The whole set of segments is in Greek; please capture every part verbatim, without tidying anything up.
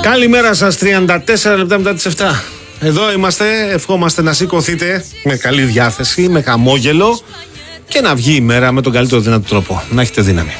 Καλημέρα σας, τριάντα τέσσερα λεπτά μετά τις επτά. Εδώ είμαστε, ευχόμαστε να σηκωθείτε με καλή διάθεση, με χαμόγελο και να βγει η μέρα με τον καλύτερο δυνατό τρόπο. Να έχετε δύναμη.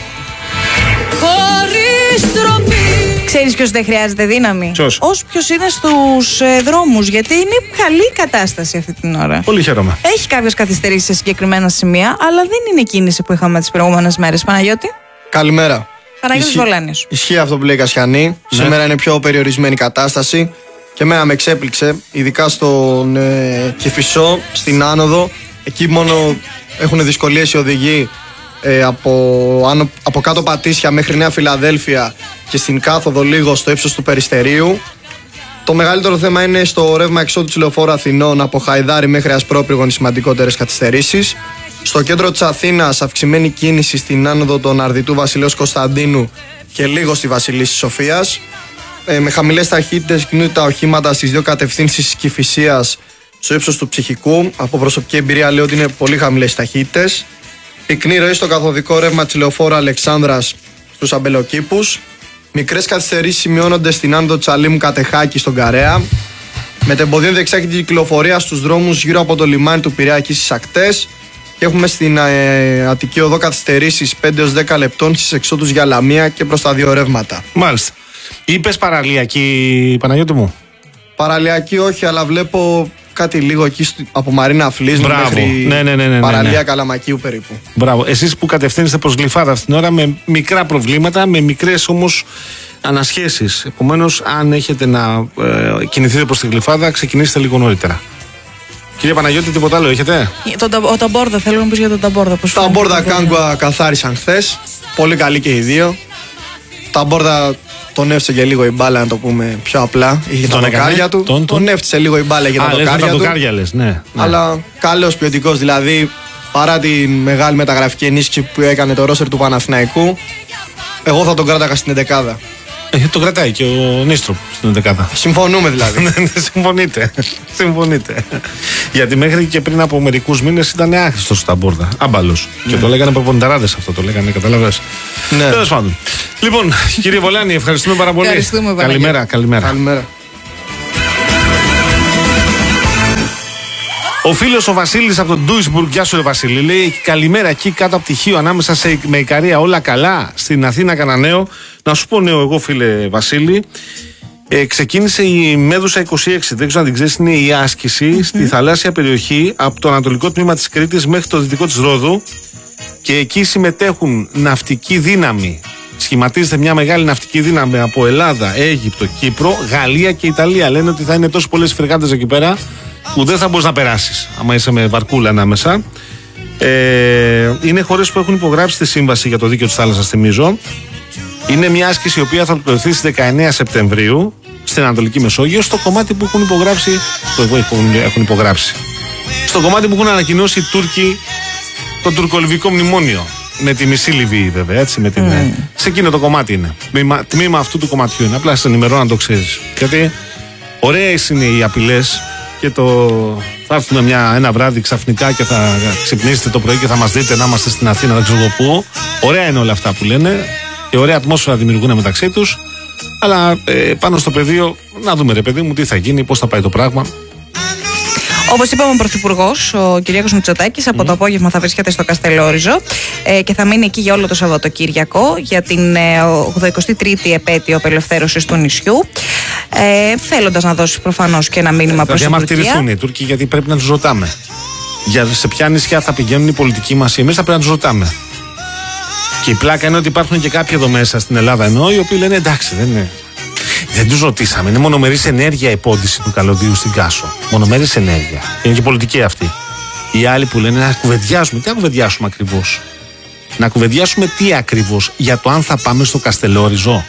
Ξέρεις ποιος δεν χρειάζεται δύναμη? Ποιος? Όποιος είναι στους ε, δρόμους, γιατί είναι καλή κατάσταση αυτή την ώρα. Πολύ χαίρομαι. Έχει κάποιες καθυστερήσεις σε συγκεκριμένα σημεία, αλλά δεν είναι η κίνηση που είχαμε τις προηγούμενες μέρες. Παναγιώτη. Καλημέρα. Παναγιώτης Βολάνης. Ισχύει αυτό που λέει η Κασιανή. Ναι. Σήμερα είναι πιο περιορισμένη κατάσταση και εμένα με εξέπληξε, ειδικά στον ε, Κηφισό, στην άνοδο. Εκεί μόνο έχουν δυσκολίες οι οδηγοί ε, από, άνω, από κάτω Πατήσια μέχρι Νέα Φιλαδέλφια και στην κάθοδο λίγο στο ύψος του Περιστερίου. Το μεγαλύτερο θέμα είναι στο ρεύμα εξόδου της Λεωφόρου Αθηνών από Χαϊδάρη μέχρι Ασπρόπυργον, οι σημαντικότερες καθυστερήσεις. Στο κέντρο της Αθήνας αυξημένη κίνηση στην άνοδο των Αρδιτού Βασιλέως Κωνσταντίνου και λίγο στη Βασιλίσσης Σοφίας. Ε, με χαμηλές ταχύτητες κινούνται τα οχήματα στις δύο κατευθύνσεις της Κηφισίας στο ύψος του Ψυχικού. Από προσωπική εμπειρία λέω ότι είναι πολύ χαμηλές ταχύτητες. Πυκνή ροή στο καθοδικό ρεύμα της Λεωφόρου Αλεξάνδρας στους Αμπελοκήπους. Μικρές καθυστερήσεις σημειώνονται στην άνοδο Τσαλίμου Κατεχάκη στον Καρέα. Μετεμποδίων δεξιάκητη κυκλοφορία στους δρόμους γύρω από το λιμάνι του Πειραιά και στις ακτές. Και έχουμε στην ε, Αττική Οδό καθυστερήσεις πέντε έως δέκα λεπτών στις εξόδους για Λαμία και προς τα δύο ρεύματα. Μάλιστα. Είπες παραλιακή, Παναγιώτη μου? Παραλιακή όχι, αλλά βλέπω κάτι λίγο εκεί από Μαρίνα Φλίσνου μέχρι ναι, ναι, ναι, ναι, παραλία ναι, ναι. Καλαμακίου περίπου. Μπράβο. Εσείς που κατευθύνεστε προς Γλυφάδα αυτήν την ώρα με μικρά προβλήματα, με μικρές όμως ανασχέσεις. Επομένως, αν έχετε να ε, κινηθείτε προς τη Γλυφάδα, ξεκινήστε λίγο νωρίτερα. Κύριε Παναγιώτη, τίποτα άλλο έχετε? Το, ο Ταμπόρδα, θέλω να πεις για τον Ταμπόρδα. Τα Μπόρδα Κάγκουα καθάρισαν χθες. Πολύ καλή και οι δύο. Τα Μπόρδα τον έφτιασε και λίγο η μπάλα, να το πούμε πιο απλά. Είχε τα δοκάρια του. Τον, τον. τον έφτιασε λίγο η μπάλα για τα δοκάρια του. Δοκάρια, λες, ναι, ναι. Αλλά καλός ποιοτικός, δηλαδή παρά τη μεγάλη μεταγραφική ενίσχυση που έκανε το ρόστερ του Παναθηναϊκού, εγώ θα τον κράταγα στην εντεκάδα. Ε, το κρατάει και ο Νίστροπ στην εντεκάδα. Συμφωνούμε δηλαδή. Συμφωνείτε. Συμφωνείτε. Γιατί μέχρι και πριν από μερικούς μήνες ήταν άχρηστος στα Μπόρδα. Άμπαλος. Ναι. Και το λέγανε προπονηταράδες αυτό, το λέγανε, καταλαβαίνεις. Ναι. Τέλος πάντων. Λοιπόν, κύριε Βολάνη, ευχαριστούμε πάρα πολύ. Ευχαριστούμε, καλημέρα, καλημέρα. Καλημέρα. Ο φίλος ο Βασίλης από τον Ντούισμπουργκ, γεια σου ρε Βασίλη, λέει καλημέρα εκεί κάτω από τυχείο ανάμεσα σε, με Ικαρία, όλα καλά. Στην Αθήνα κανένα νέο? Να σου πω νέο εγώ φίλε Βασίλη. Ε, ξεκίνησε η Μέδουσα είκοσι έξι, δεν ξέρω αν την ξέρεις, είναι η άσκηση mm-hmm. στη θαλάσσια περιοχή από το ανατολικό τμήμα της Κρήτης μέχρι το δυτικό της Ρόδου και εκεί συμμετέχουν ναυτική δύναμη. Σχηματίζεται μια μεγάλη ναυτική δύναμη από Ελλάδα, Αίγυπτο, Κύπρο, Γαλλία και Ιταλία. Λένε ότι θα είναι τόσο πολλές φρεγάτες εκεί πέρα που δεν θα μπορείς να περάσεις άμα είσαι με βαρκούλα ανάμεσα. Ε, είναι χώρες που έχουν υπογράψει τη σύμβαση για το δίκαιο της θάλασσας, θυμίζω. Είναι μια άσκηση η οποία θα ολοκληρωθεί στις δεκαεννέα Σεπτεμβρίου στην Ανατολική Μεσόγειο, στο κομμάτι που έχουν υπογράψει. Το έχουν υπογράψει. Στο κομμάτι που έχουν ανακοινώσει οι Τούρκοι το τουρκολιβικό μνημόνιο. Με τη μισή Λιβύη, βέβαια, έτσι. Με την, mm. Σε εκείνο το κομμάτι είναι. Τμήμα, τμήμα αυτού του κομματιού είναι. Απλά σε ενημερώνω να το ξέρεις. Γιατί ωραίες είναι οι απειλές και το. Θα έρθουμε μια, ένα βράδυ ξαφνικά και θα ξυπνήσετε το πρωί και θα μας δείτε να είμαστε στην Αθήνα, δεν ξέρω πού. Ωραία είναι όλα αυτά που λένε. Και ωραία ατμόσφαιρα δημιουργούν μεταξύ τους. Αλλά ε, πάνω στο πεδίο, να δούμε ρε παιδί μου τι θα γίνει, πώς θα πάει το πράγμα. Όπως είπαμε, ο Πρωθυπουργός, ο Κυριάκος Μητσοτάκης, από mm. το απόγευμα θα βρίσκεται στο Καστελόριζο ε, και θα μείνει εκεί για όλο το Σαββατοκύριακο για την ε, ογδοηκοστή τρίτη επέτειο απελευθέρωσης του νησιού. Ε, θέλοντας να δώσει προφανώς και ένα μήνυμα προς την Τουρκία. Θα διαμαρτυρηθούν οι Τούρκοι, γιατί πρέπει να τους ρωτάμε. Για σε ποια νησιά θα πηγαίνουν οι πολιτικοί μας, εμείς θα πρέπει να τους ρωτάμε. Και η πλάκα είναι ότι υπάρχουν και κάποιοι εδώ μέσα στην Ελλάδα εννοώ, οι οποίοι λένε εντάξει, δεν είναι. Δεν τους ρωτήσαμε. Είναι μονομερής ενέργεια η πόντιση του καλωδίου στην Κάσο. Μονομερής ενέργεια. Είναι και πολιτική αυτή. Οι άλλοι που λένε να κουβεντιάσουμε. Τι να κουβεντιάσουμε ακριβώς? Να κουβεντιάσουμε τι ακριβώς? Για το αν θα πάμε στο Καστελόριζο.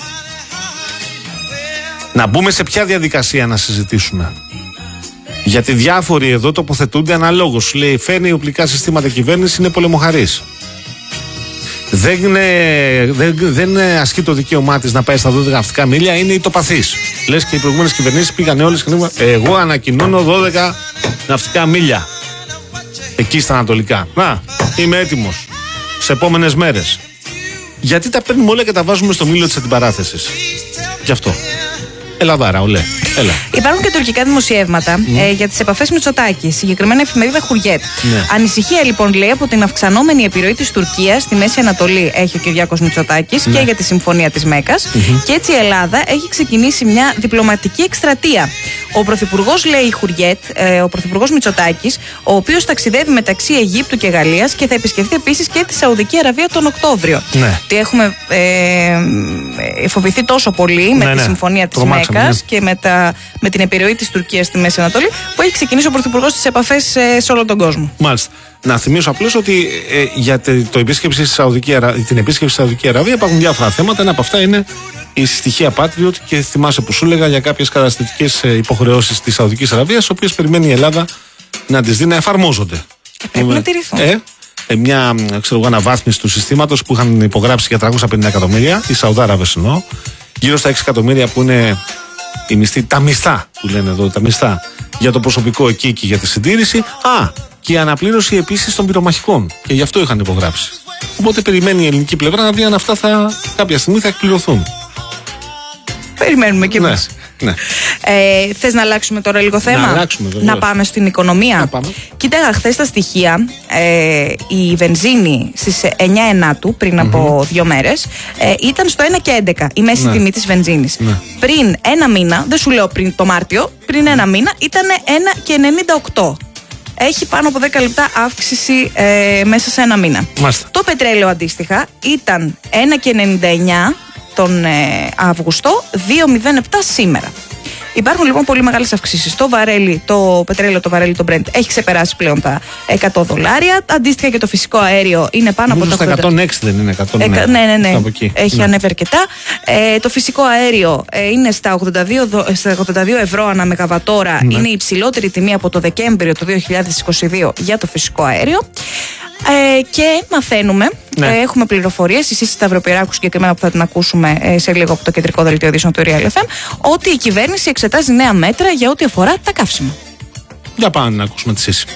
Να μπούμε σε ποια διαδικασία να συζητήσουμε. Γιατί διάφοροι εδώ τοποθετούνται αναλόγως. Λέει φέρνει οπλικά συστήματα κυβέρνηση, είναι πολεμοχαρής. Δεν, δεν, δεν ασκεί το δικαίωμά της να πάει στα δώδεκα ναυτικά μίλια, είναι ητοπαθής. Λες και οι προηγούμενες κυβερνήσεις πήγαν όλες και είπαν εγώ ανακοινώνω δώδεκα ναυτικά μίλια εκεί στα ανατολικά. Να, είμαι έτοιμος σε επόμενες μέρες. Γιατί τα παίρνουμε όλα και τα βάζουμε στο μήλο της αντιπαράθεσης? Γι' αυτό. Ελλαδάρα, ολέ. Έλα. Υπάρχουν και τουρκικά δημοσιεύματα mm. ε, για τις επαφές Μητσοτάκη, συγκεκριμένα εφημερίδα Χουριέτ. Ναι. Ανησυχία λοιπόν, λέει, από την αυξανόμενη επιρροή της Τουρκίας στη Μέση Ανατολή έχει ο Κυριάκος Μητσοτάκης ναι. και για τη Συμφωνία της Μέκας. Mm-hmm. Και έτσι η Ελλάδα έχει ξεκινήσει μια διπλωματική εκστρατεία. Ο Πρωθυπουργός, λέει η Χουριέτ, ε, ο Πρωθυπουργός Μητσοτάκης, ο οποίος ταξιδεύει μεταξύ Αιγύπτου και Γαλλίας και θα επισκεφθεί επίσης και τη Σαουδική Αραβία τον Οκτώβριο. Ναι. Τι έχουμε ε, φοβηθεί τόσο πολύ με ναι, τη ναι. Συμφωνία της Μέκας ναι. και με, τα, με την επιρροή της Τουρκίας στη Μέση Ανατολή, που έχει ξεκινήσει ο Πρωθυπουργός τις επαφές ε, σε όλο τον κόσμο. Μάλιστα. Να θυμίσω απλώς ότι ε, για το επίσκεψη στη Σαουδική, την επίσκεψη στη Σαουδική Αραβία υπάρχουν διάφορα θέματα. Ένα από αυτά είναι η στοιχεία Patriot, και θυμάσαι που σου έλεγα για κάποιες καταστατικές υποχρεώσεις της Σαουδικής Αραβίας, τις οποίες περιμένει η Ελλάδα να τις δει να εφαρμόζονται. Πρέπει να τηρηθούν. Ε, ε, μια ξέρω, αναβάθμιση του συστήματος που είχαν υπογράψει για τριακόσια πενήντα εκατομμύρια, οι Σαουδάραβες εννοώ, γύρω στα έξι εκατομμύρια που είναι οι μισθοί, τα μισθά που λένε εδώ, τα μισθά για το προσωπικό εκεί και για τη συντήρηση. Α, και η αναπλήρωση επίσης των πυρομαχικών. Και γι' αυτό είχαν υπογράψει. Οπότε περιμένει η ελληνική πλευρά να δει αν αυτά θα, κάποια στιγμή θα εκπληρωθούν. Περιμένουμε κι εμείς. Ναι. Ε, θες να αλλάξουμε τώρα λίγο θέμα? Να αλλάξουμε, να πάμε στην οικονομία. Να πάμε. Κοίταγα χθες τα στοιχεία. Ε, η βενζίνη στις εννιά Ενάτου, πριν mm-hmm. από δύο μέρες, ε, ήταν στο ένα και έντεκα η μέση ναι. τιμή της βενζίνης. Ναι. Πριν ένα μήνα, δεν σου λέω πριν το Μάρτιο, πριν ένα μήνα ήταν ένα και ενενήντα οκτώ. Έχει πάνω από δέκα λεπτά αύξηση ε, μέσα σε ένα μήνα. Μάλιστα. Το πετρέλαιο αντίστοιχα ήταν ένα και ενενήντα εννιά τον ε, Αύγουστο, δύο κόμμα μηδέν επτά σήμερα. Υπάρχουν λοιπόν πολύ μεγάλες αυξήσεις. Το βαρέλι, το πετρέλαιο, το βαρέλι, το Brent έχει ξεπεράσει πλέον τα εκατό δολάρια. Αντίστοιχα και το φυσικό αέριο είναι πάνω Νομίζω από τα εκατόν έξι δεν είναι εκατόν έξι. Ε, ναι, ναι, ναι. Έχει ναι. ανέβει αρκετά. Ε, το φυσικό αέριο ε, είναι στα ογδόντα δύο, στα ογδόντα δύο ευρώ ανά μεγαβατόρα. Ναι. Είναι η υψηλότερη τιμή από το Δεκέμβριο του δύο χιλιάδες είκοσι δύο για το φυσικό αέριο. Ε, και μαθαίνουμε, ναι. ε, έχουμε πληροφορίες, εσείς Σταυροπυράκου συγκεκριμένα που θα την ακούσουμε ε, σε λίγο από το κεντρικό δελτίο ειδήσεων του Real εφ εμ, ότι η κυβέρνηση εξετάζει νέα μέτρα για ό,τι αφορά τα καύσιμα. Για πάμε να ακούσουμε τη σύση.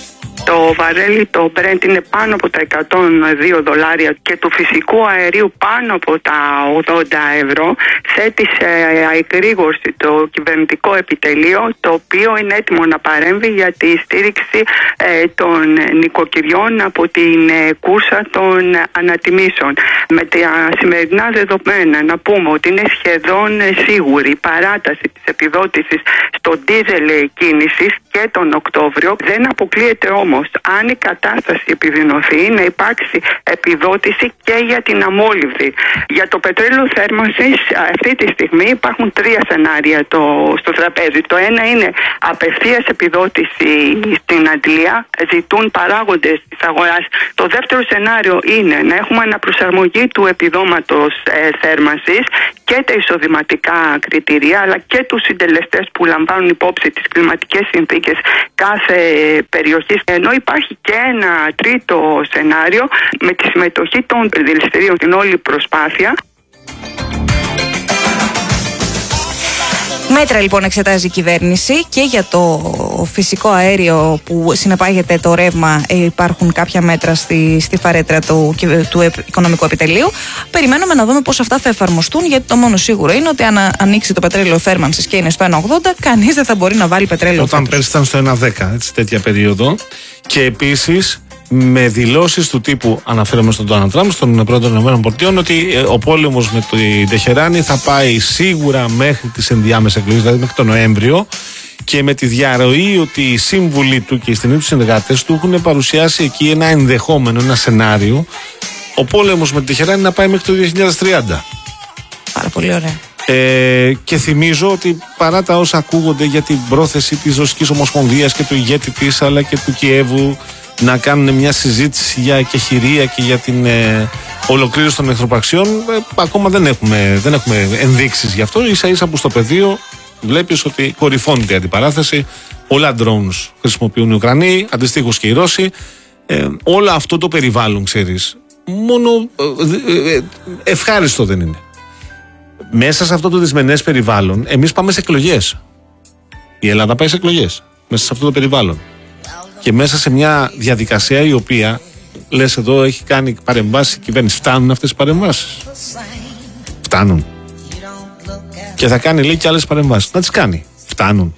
Το βαρέλι, το Brent είναι πάνω από τα εκατόν δύο δολάρια και του φυσικού αερίου πάνω από τα ογδόντα ευρώ. Θέτει σε αεκρήγορση το κυβερνητικό επιτελείο, το οποίο είναι έτοιμο να παρέμβει για τη στήριξη ε, των νοικοκυριών από την ε, κούρσα των ανατιμήσεων. Με τα σημερινά δεδομένα να πούμε ότι είναι σχεδόν σίγουρη η παράταση της επιδότησης στο ντίζελ κίνησης και τον Οκτώβριο. Δεν αποκλείεται όμως, αν η κατάσταση επιδεινωθεί, να υπάρξει επιδότηση και για την αμόλυβδη. Για το πετρέλαιο θέρμανσης αυτή τη στιγμή υπάρχουν τρία σενάρια το, στο τραπέζι. Το ένα είναι απευθείας επιδότηση στην αντλία, ζητούν παράγοντες της αγοράς. Το δεύτερο σενάριο είναι να έχουμε αναπροσαρμογή του επιδόματος ε, θέρμανσης και τα εισοδηματικά κριτήρια, αλλά και τους συντελεστές που λαμβάνουν υπόψη τις κλιματικές συνθήκες κάθε περιοχής. Ενώ υπάρχει και ένα τρίτο σενάριο με τη συμμετοχή των δηληστηρίων στην όλη προσπάθεια. Μέτρα λοιπόν εξετάζει η κυβέρνηση και για το φυσικό αέριο που συνεπάγεται το ρεύμα. Υπάρχουν κάποια μέτρα στη, στη φαρέτρα του, του Οικονομικού Επιτελείου. Περιμένουμε να δούμε πώς αυτά θα εφαρμοστούν, γιατί το μόνο σίγουρο είναι ότι αν ανοίξει το πετρέλαιο θέρμανσης και είναι στο ένα ογδόντα, κανείς δεν θα μπορεί να βάλει πετρέλαιο. Όταν πέρσι ήταν στο ένα δέκα, έτσι, τέτοια περίοδο. Και επίσης με δηλώσεις του τύπου, αναφέρομαι στον Ντόναλντ Τραμπ, στον πρόεδρο των ΗΠΑ, ότι ε, ο πόλεμος με την Τεχεράνη θα πάει σίγουρα μέχρι τις ενδιάμεσες εκλογές, δηλαδή μέχρι τον Νοέμβριο, και με τη διαρροή ότι οι σύμβουλοι του και οι στενοί του συνεργάτες του έχουν παρουσιάσει εκεί ένα ενδεχόμενο, ένα σενάριο, ο πόλεμος με την Τεχεράνη να πάει μέχρι το δύο χιλιάδες τριάντα. Πάρα πολύ ωραία. Ε, και θυμίζω ότι παρά τα όσα ακούγονται για την πρόθεση της Ρωσικής Ομοσπονδίας και του ηγέτη της, αλλά και του Κιέβου, να κάνουν μια συζήτηση για εκεχηρία και για την ε, ολοκλήρωση των εχθροπραξιών, ε, ακόμα δεν έχουμε, δεν έχουμε ενδείξεις γι' αυτό. Ίσα ίσα που στο πεδίο βλέπεις ότι κορυφώνεται η αντιπαράθεση. Πολλά drones χρησιμοποιούν οι Ουκρανοί, αντιστοίχως και οι Ρώσοι. Ε, όλο αυτό το περιβάλλον, ξέρεις, μόνο ε, ε, ευχάριστο δεν είναι. Μέσα σε αυτό το δυσμενές περιβάλλον, εμείς πάμε σε εκλογές. Η Ελλάδα πάει σε εκλογές μέσα σε αυτό το περιβάλλον. Και μέσα σε μια διαδικασία η οποία, λες εδώ, έχει κάνει παρεμβάσεις η κυβέρνηση. Φτάνουν αυτές οι παρεμβάσεις? Φτάνουν? Και θα κάνει, λέει, και άλλες παρεμβάσεις. Να τις κάνει. Φτάνουν.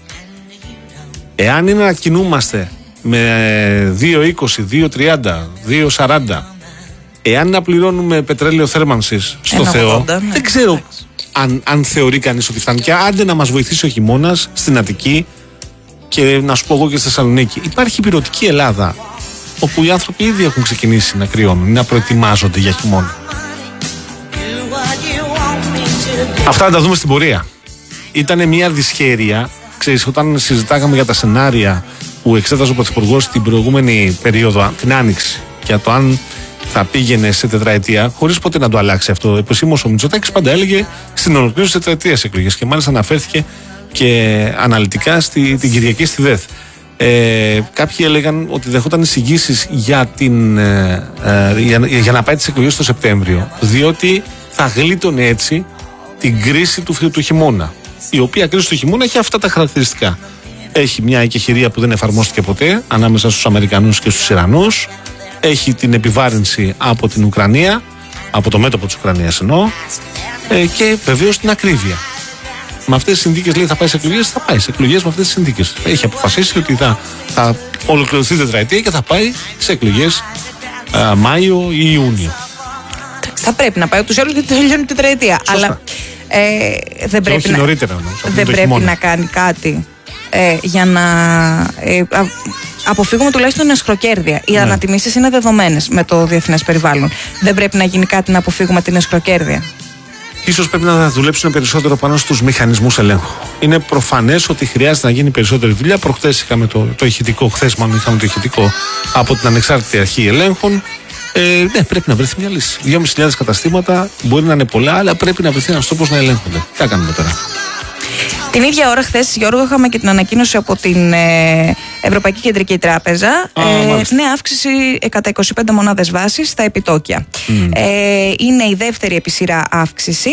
Εάν είναι να κινούμαστε με δύο είκοσι, δύο τριάντα, δύο σαράντα, εάν να πληρώνουμε πετρέλαιο θέρμανσης στο Θεό, ογδόντα, ναι, δεν ξέρω αν, αν θεωρεί κανείς ότι φτάνει. Και άντε να μας βοηθήσει ο χειμώνας στην Αττική και να σου πω εγώ και στη Θεσσαλονίκη. Υπάρχει πυρωτική Ελλάδα, όπου οι άνθρωποι ήδη έχουν ξεκινήσει να κρυώνουν, να προετοιμάζονται για χειμώνα. Αυτά να τα δούμε στην πορεία. Ήτανε μια δυσχέρεια. Ξέρεις, όταν συζητάγαμε για τα σενάρια που εξέταζε ο Πρωθυπουργός την προηγούμενη περίοδο, την Άνοιξη, για το αν θα πήγαινε σε τετραετία, χωρίς ποτέ να το αλλάξει αυτό. Επισήμως ο Μητσοτάκης πάντα έλεγε στην ολοκλήρωση της τετραετίας εκλογές και μάλιστα αναφέρθηκε και αναλυτικά στη, την Κυριακή στη ΔΕΘ. Ε, κάποιοι έλεγαν ότι δεχόταν εισηγήσεις για, την, ε, ε, για, για να πάει τις εκλογές το Σεπτέμβριο, διότι θα γλίτωνε έτσι την κρίση του, του χειμώνα. Η οποία κρίση του χειμώνα έχει αυτά τα χαρακτηριστικά. Έχει μια εκεχηρία που δεν εφαρμόστηκε ποτέ ανάμεσα στους Αμερικανούς και στους Ιρανούς. Έχει την επιβάρυνση από την Ουκρανία, από το μέτωπο της Ουκρανίας εννοώ, ε, και βεβαίως την ακρίβεια. Με αυτές τις συνθήκες, λέει, θα πάει σε εκλογές, θα πάει σε εκλογές με αυτές τις συνθήκες. Έχει αποφασίσει ότι θα, θα ολοκληρωθεί η τετραετία και θα πάει σε εκλογές α, Μάιο ή Ιούνιο. Θα πρέπει να πάει ούτως ή άλλως γιατί τελειώνει η τετραετία. Αλλά ε, δεν πρέπει, όχι να, νωρίτερα, όμως, δεν πρέπει να κάνει κάτι ε, για να ε, α, αποφύγουμε τουλάχιστον την εσχροκέρδεια. Οι ναι. ανατιμήσεις είναι δεδομένες με το διεθνές περιβάλλον. Δεν πρέπει να γίνει κάτι να αποφύγουμε την εσχροκέρδεια. Ίσως πρέπει να δουλέψουν περισσότερο πάνω στους μηχανισμούς ελέγχου. Είναι προφανές ότι χρειάζεται να γίνει περισσότερη δουλειά. Προχθές είχαμε το, το ηχητικό, χθες μάλλον είχαμε το ηχητικό από την Ανεξάρτητη Αρχή Ελέγχων. Ε, ναι, πρέπει να βρεθεί μια λύση. δυόμισι χιλιάδες καταστήματα μπορεί να είναι πολλά, αλλά πρέπει να βρεθεί ένας τρόπος να ελέγχονται. Τι θα κάνουμε τώρα. Την ίδια ώρα, χθες, Γιώργο, είχαμε και την ανακοίνωση από την ε, Ευρωπαϊκή Κεντρική Τράπεζα. Α, ε, νέα αύξηση κατά είκοσι πέντε μονάδες βάσης στα επιτόκια. Mm. Ε, είναι η δεύτερη επί σειρά αύξηση.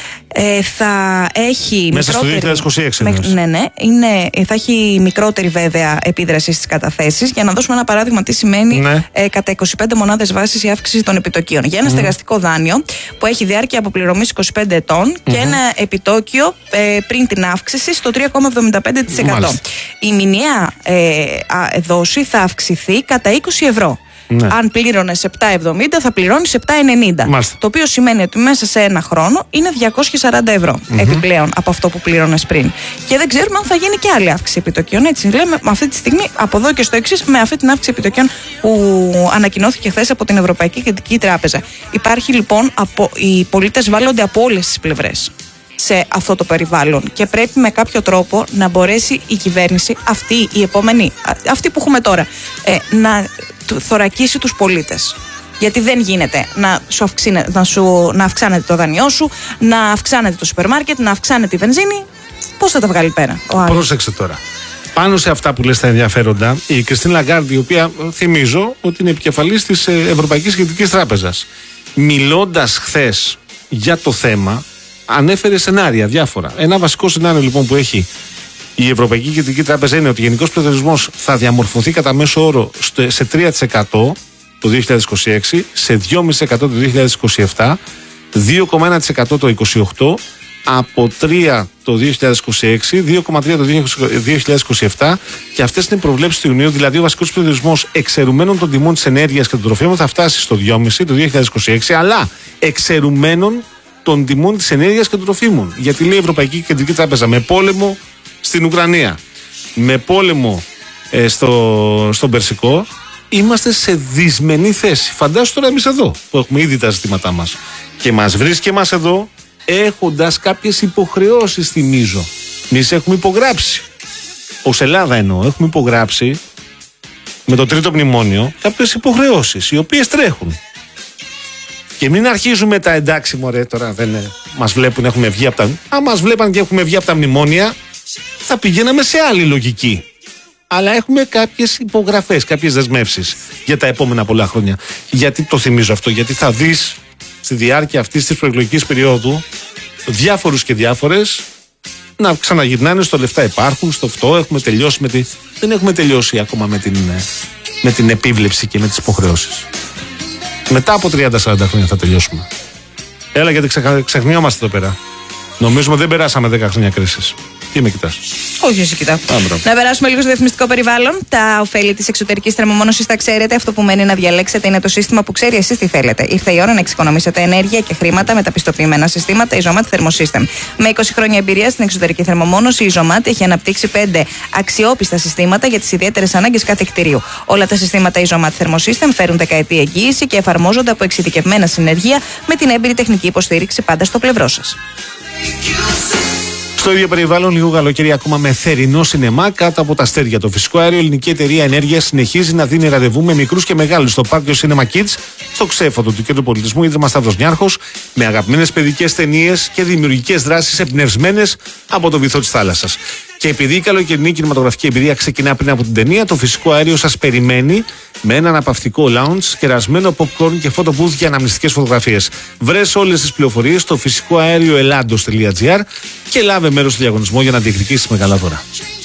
Ε, θα έχει μέσα στο δύο χιλιάδες είκοσι έξι. Με, ναι, ναι. Είναι, θα έχει μικρότερη βέβαια επίδραση στις καταθέσεις. Για να δώσουμε ένα παράδειγμα τι σημαίνει ναι. ε, κατά είκοσι πέντε μονάδες βάσης η αύξηση των επιτοκίων. Για ένα mm. στεγαστικό δάνειο που έχει διάρκεια αποπληρωμής είκοσι πέντε ετών mm-hmm. και ένα επιτόκιο ε, πριν την αύξηση στο τρία κόμμα εβδομήντα πέντε τοις εκατό. Μάλιστα. Η μηνιαία ε, δόση θα αυξηθεί κατά είκοσι ευρώ. Ναι. Αν πλήρωνες επτά εβδομήντα θα πληρώνεις επτά ενενήντα. Μάλιστα. Το οποίο σημαίνει ότι μέσα σε ένα χρόνο είναι διακόσια σαράντα ευρώ mm-hmm. επιπλέον από αυτό που πλήρωνες πριν. Και δεν ξέρουμε αν θα γίνει και άλλη αύξηση επιτοκίων. Έτσι λέμε με αυτή τη στιγμή, από εδώ και στο εξής, με αυτή την αύξηση επιτοκίων που ανακοινώθηκε χθες από την Ευρωπαϊκή Κεντρική Τράπεζα. Υπάρχει λοιπόν, από, οι πολίτες βάλλονται από όλες τις πλευρές σε αυτό το περιβάλλον και πρέπει με κάποιο τρόπο να μπορέσει η κυβέρνηση, αυτή η επόμενη, αυτή που έχουμε τώρα, ε, να θωρακίσει τους πολίτες. Γιατί δεν γίνεται να, σου αυξήνε, να, σου, να αυξάνεται το δανειό σου, να αυξάνεται το σούπερ μάρκετ, να αυξάνεται η βενζίνη. Πώς θα τα βγάλει πέρα ο άλλος? Πρόσεξε τώρα. Πάνω σε αυτά που λες τα ενδιαφέροντα, η Κριστίν Λαγκάρντ, η οποία θυμίζω ότι είναι επικεφαλής της Ευρωπαϊκής Κεντρικής Τράπεζας, μιλώντας χθες για το θέμα, ανέφερε σενάρια διάφορα. Ένα βασικό σενάριο λοιπόν που έχει η Ευρωπαϊκή Κεντρική Τράπεζα είναι ότι ο γενικός πληθωρισμός θα διαμορφωθεί κατά μέσο όρο σε τρία τοις εκατό το δύο χιλιάδες είκοσι έξι, σε δύο κόμμα πέντε τοις εκατό το δύο χιλιάδες είκοσι επτά, δύο κόμμα ένα τοις εκατό το είκοσι οκτώ, από τρία το δύο χιλιάδες είκοσι έξι, δύο κόμμα τρία το δύο χιλιάδες είκοσι επτά, και αυτές είναι οι προβλέψεις του Ιουνίου. Δηλαδή ο βασικός πληθωρισμός εξαιρουμένων των τιμών της ενέργειας και των τροφίμων θα φτάσει στο δύο κόμμα πέντε το δύο χιλιάδες είκοσι έξι, αλλά εξαιρουμένων των τιμών της ενέργειας και των τροφίμων. Γιατί λέει η Ευρωπαϊκή Κεντρική Τράπεζα, με πόλεμο στην Ουκρανία, με πόλεμο ε, στο, στον Περσικό, είμαστε σε δυσμενή θέση. Φαντάσου τώρα εμείς εδώ που έχουμε ήδη τα ζητήματά μας και μας βρίσκει εμάς εδώ έχοντας κάποιες υποχρεώσεις, θυμίζω. Εμείς έχουμε υπογράψει, ως Ελλάδα εννοώ, έχουμε υπογράψει με το τρίτο μνημόνιο κάποιες υποχρεώσεις οι οποίες τρέχουν. Και μην αρχίζουμε τα εντάξει μωρέ τώρα δεν μας βλέπουν, έχουμε βγει από τα... Αν μας βλέπαν και έχουμε βγει από τα μνημόνια θα πηγαίναμε σε άλλη λογική. Αλλά έχουμε κάποιες υπογραφές, κάποιες δεσμεύσεις για τα επόμενα πολλά χρόνια. Γιατί το θυμίζω αυτό? Γιατί θα δεις στη διάρκεια αυτής της προεκλογικής περίοδου διάφορους και διάφορες να ξαναγυρνάνε στο λεφτά υπάρχουν, στο αυτό έχουμε τελειώσει με τη... Δεν έχουμε τελειώσει ακόμα με την, με την επίβλεψη και με τις υποχρεώσεις. Μετά από τριάντα σαράντα χρόνια θα τελειώσουμε. Έλα, γιατί ξεχ... ξεχνιόμαστε εδώ πέρα. Νομίζουμε δεν περάσαμε δέκα χρόνια κρίσης. Τι με κοιτάς? Όχι, εσύ κοιτάω. Να περάσουμε λίγο στο διαφημιστικό περιβάλλον. Τα ωφέλη της εξωτερικής θερμομόνωσης τα ξέρετε. Αυτό που μένει να διαλέξετε είναι το σύστημα που ξέρει εσείς τι θέλετε. Ήρθε η ώρα να εξοικονομήσετε ενέργεια και χρήματα με τα πιστοποιημένα συστήματα Isomat Thermosystem. Με είκοσι χρόνια εμπειρία στην εξωτερική θερμομόνωση, η Isomat έχει αναπτύξει πέντε αξιόπιστα συστήματα για τις ιδιαίτερες ανάγκες κάθε κτηρίου. Όλα τα συστήματα Isomat Thermosystem φέρουν δεκαετή εγγύηση και εφαρμόζονται από εξειδικευμένα συνεργεία με την έμπειρη τεχνική υποστήριξη πάντα στο πλευρό σας. Στο ίδιο περιβάλλον, λίγο καλοκαίρι ακόμα με θερινό σινεμά κάτω από τα αστέρια. Το φυσικό αέριο Ελληνική Εταιρεία Ενέργειας συνεχίζει να δίνει ραντεβού με μικρούς και μεγάλους στο πάρκο Cinema Kids, στο ξέφωτο του Κέντρου Πολιτισμού Ίδρυμα Σταύρος Νιάρχος, με αγαπημένες παιδικές ταινίες και δημιουργικές δράσεις εμπνευσμένες από το βυθό της θάλασσας. Και επειδή η καλοκαιρινή κινηματογραφική εμπειρία ξεκινά πριν από την ταινία, το φυσικό αέριο σας περιμένει με ένα αναπαυτικό lounge, κερασμένο popcorn και photo booth για αναμνηστικές φωτογραφίες. Βρες όλες τις πληροφορίες στο φυσικό αέριο ελάντος τελεία τζι άρ και λάβε μέρος στο διαγωνισμό για να διεκδικήσεις μεγάλα δώρα.